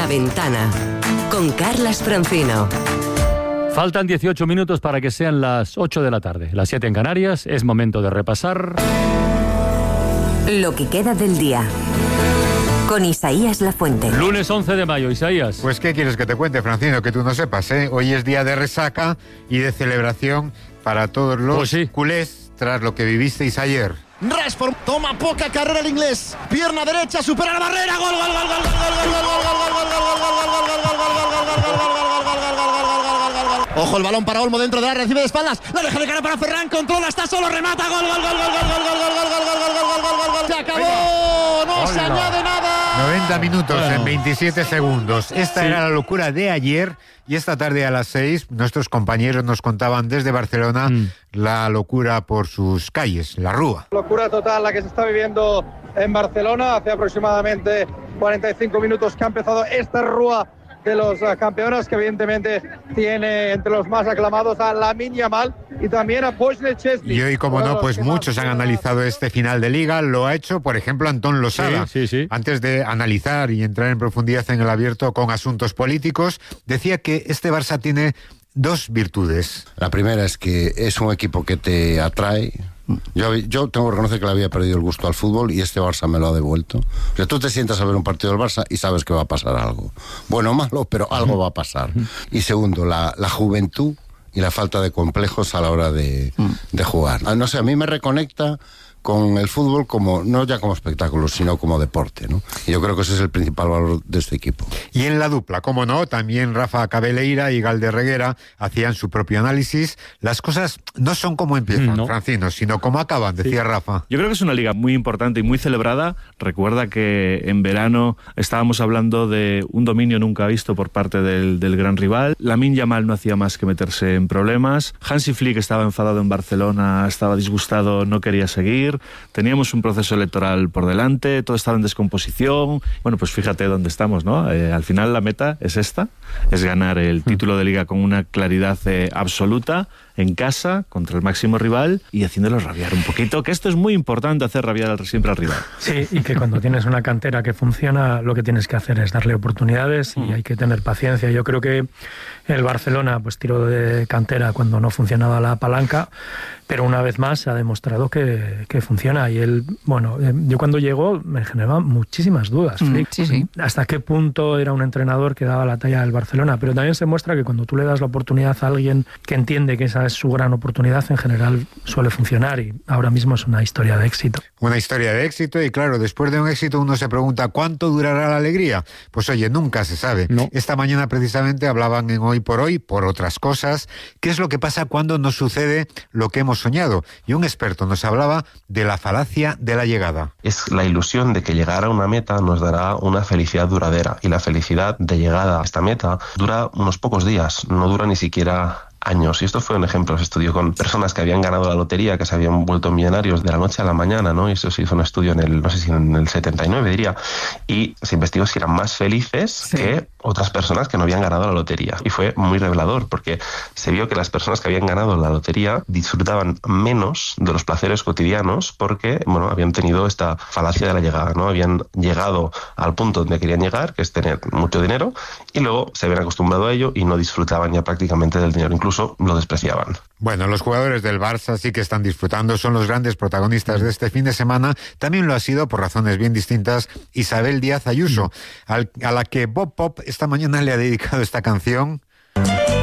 ventana con Carlas Francino. Faltan 18 minutos para que sean las 8 de la tarde, las 7 en Canarias. Es momento de repasar lo que queda del día con Isaías Lafuente. Lunes 11 de mayo, Isaías. Pues ¿qué quieres que te cuente, Francino? Que tú no sepas, ¿eh? Hoy es día de resaca y de celebración para todos los culés tras lo que vivisteis ayer. Rashford toma poca carrera el inglés. Pierna derecha, supera la barrera. Gol, gol, gol, gol, gol, ojo el balón para Olmo dentro de la recibe de espaldas. La deja de cara para Ferran, controla, está solo, remata. Gol, gol, gol, gol, gol, gol, gol, gol, gol, gol, gol. Se acabó. No se añade nada. 90 minutos en 27 segundos. Esta era la locura de ayer. Y esta tarde a las 6, nuestros compañeros nos contaban desde Barcelona la locura por sus calles, la Rúa. Locura total la que se está viviendo en Barcelona. Hace aproximadamente 45 minutos que ha empezado esta Rúa de los campeones, que evidentemente tiene entre los más aclamados a Lamine Yamal y también a Božidar Szczesny. Y hoy, como no, pues muchos han analizado este final de Liga. Lo ha hecho, por ejemplo, Antón Losada. Sí. Antes de analizar y entrar en profundidad en el abierto con asuntos políticos, decía que este Barça tiene dos virtudes. La primera es que es un equipo que te atrae. Yo tengo que reconocer que le había perdido el gusto al fútbol y este Barça me lo ha devuelto. O sea, tú te sientas a ver un partido del Barça y sabes que va a pasar algo. Bueno o malo, pero algo va a pasar. Y segundo, la juventud y la falta de complejos a la hora de jugar. No sé, a mí me reconecta con el fútbol como no ya como espectáculo, sino como deporte, ¿no? Y yo creo que ese es el principal valor de este equipo. Y en la dupla, como no, también Rafa Cabeleira y Galder Reguera hacían su propio análisis. Las cosas no son como empiezan, Francino, sino como acaban, decía Rafa. Yo creo que es una liga muy importante y muy celebrada. Recuerda que en verano estábamos hablando de un dominio nunca visto por parte del gran rival. Lamine Yamal no hacía más que meterse en problemas. Hansi Flick estaba enfadado en Barcelona, estaba disgustado, no quería seguir. Teníamos un proceso electoral por delante, todo estaba en descomposición. Bueno, pues fíjate dónde estamos, ¿no? Al final la meta es esta, es ganar el título de Liga con una claridad absoluta, en casa, contra el máximo rival y haciéndolos rabiar un poquito, que esto es muy importante, hacer rabiar siempre al rival. Sí, y que cuando tienes una cantera que funciona, lo que tienes que hacer es darle oportunidades y hay que tener paciencia. Yo creo que el Barcelona pues tiró de cantera cuando no funcionaba la palanca, pero una vez más se ha demostrado que funciona. Y él, bueno, yo cuando llegó me generaba muchísimas dudas. Sí. ¿Hasta qué punto era un entrenador que daba la talla del Barcelona? Pero también se muestra que cuando tú le das la oportunidad a alguien que entiende que esa es su gran oportunidad, en general suele funcionar y ahora mismo es una historia de éxito. Una historia de éxito y claro, después de un éxito uno se pregunta ¿cuánto durará la alegría? Pues oye, nunca se sabe. No. Esta mañana precisamente hablaban en Hoy por otras cosas, qué es lo que pasa cuando nos sucede lo que hemos soñado. Y un experto nos hablaba de la falacia de la llegada. Es la ilusión de que llegar a una meta nos dará una felicidad duradera y la felicidad de llegada a esta meta dura unos pocos días, no dura ni siquiera años. Y esto fue un ejemplo, se estudió con personas que habían ganado la lotería, que se habían vuelto millonarios de la noche a la mañana, ¿no? Y eso se hizo un estudio no sé si en el 79 diría, y se investigó si eran más felices que otras personas que no habían ganado la lotería. Y fue muy revelador, porque se vio que las personas que habían ganado la lotería disfrutaban menos de los placeres cotidianos porque, bueno, habían tenido esta falacia de la llegada, ¿no? Habían llegado al punto donde querían llegar, que es tener mucho dinero, y luego se habían acostumbrado a ello y no disfrutaban ya prácticamente del dinero, incluso lo despreciaban. Bueno, los jugadores del Barça sí que están disfrutando, son los grandes protagonistas de este fin de semana. También lo ha sido, por razones bien distintas, Isabel Díaz Ayuso, a la que Bob Pop esta mañana le ha dedicado esta canción.